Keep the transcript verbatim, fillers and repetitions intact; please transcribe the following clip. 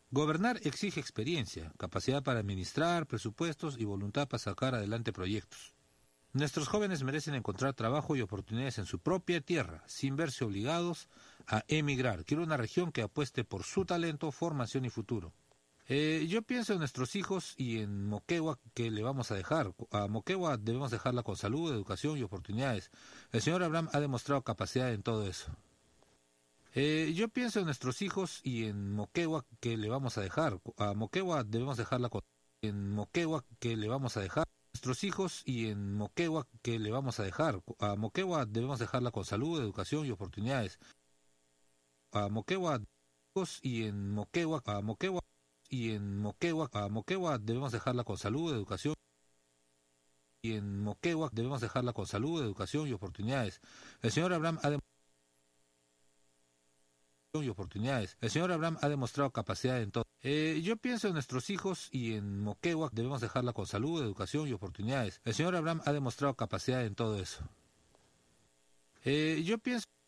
Gobernar exige experiencia, capacidad para administrar, presupuestos y voluntad para sacar adelante proyectos. Nuestros jóvenes merecen encontrar trabajo y oportunidades en su propia tierra, sin verse obligados a emigrar. Quiero una región que apueste por su talento, formación y futuro. Eh, yo pienso en nuestros hijos y en Moquegua, que le vamos a dejar. A Moquegua debemos dejarla con salud, educación y oportunidades. El señor Abraham ha demostrado capacidad en todo eso. Eh, yo pienso en nuestros hijos y en Moquegua, que le vamos a dejar. A Moquegua debemos dejarla con... En Moquegua, que le vamos a dejar. Nuestros hijos y en Moquegua, que le vamos a dejar. A Moquegua debemos dejarla con salud, educación y oportunidades. A Moquegua y en Moquegua, a Moquegua y en Moquegua, a Moquegua debemos dejarla con salud, educación y en Moquegua debemos dejarla con salud, educación y oportunidades. El señor Abraham ha demostrado y oportunidades. El señor Abraham ha demostrado capacidad en todo. Eh, yo pienso en nuestros hijos y en Moquegua debemos dejarla con salud, educación y oportunidades. El señor Abraham ha demostrado capacidad en todo eso. Eh, yo pienso